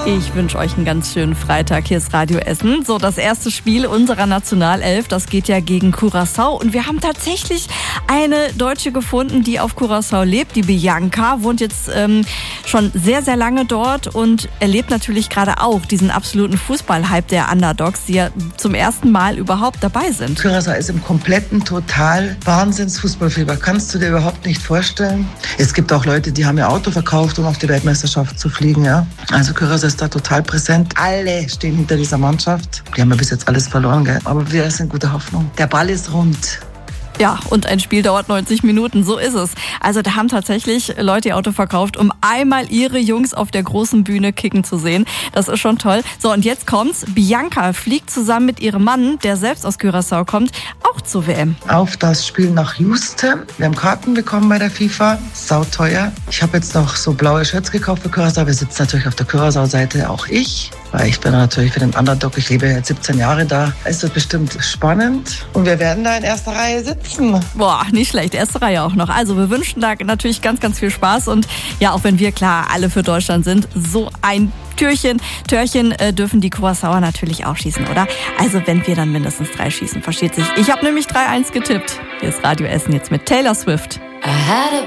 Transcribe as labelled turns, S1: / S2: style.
S1: Ich wünsche euch einen ganz schönen Freitag. Hier ist Radio Essen. So, das erste Spiel unserer Nationalelf, das geht ja gegen Curaçao. Und wir haben tatsächlich eine Deutsche gefunden, die auf Curaçao lebt. Die Bianca wohnt jetzt schon sehr, sehr lange dort und erlebt natürlich gerade auch diesen absoluten Fußballhype der Underdogs, die ja zum ersten Mal überhaupt dabei sind.
S2: Curaçao ist im kompletten total Wahnsinns-Fußballfieber. Kannst du dir überhaupt nicht vorstellen. Es gibt auch Leute, die haben ihr Auto verkauft, um auf die Weltmeisterschaft zu fliegen. Ja? Also Curaçao ist da total präsent. Alle stehen hinter dieser Mannschaft. Die haben ja bis jetzt alles verloren, gell? Aber wir sind gute Hoffnung. Der Ball ist rund.
S1: Ja, und ein Spiel dauert 90 Minuten, so ist es. Also da haben tatsächlich Leute ihr Auto verkauft, um einmal ihre Jungs auf der großen Bühne kicken zu sehen. Das ist schon toll. So, und jetzt kommt's. Bianca fliegt zusammen mit ihrem Mann, der selbst aus Curaçao kommt, auch zur WM.
S2: Auf das Spiel nach Houston. Wir haben Karten bekommen bei der FIFA. Sauteuer. Ich habe jetzt noch so blaue Shirts gekauft für Curaçao. Wir sitzen natürlich auf der Curaçao-Seite, auch ich. Weil ich bin natürlich für den Underdog. Ich lebe jetzt 17 Jahre da. Es wird bestimmt spannend. Und wir werden da in erster Reihe sitzen.
S1: Boah, nicht schlecht. Erste Reihe auch noch. Also wir wünschen da natürlich ganz, ganz viel Spaß. Und ja, auch wenn wir klar alle für Deutschland sind, so ein Törchen dürfen die Curaçaoer natürlich auch schießen, oder? Also wenn wir dann mindestens 3 schießen, versteht sich. Ich habe nämlich 3-1 getippt. Hier ist Radio Essen jetzt mit Taylor Swift.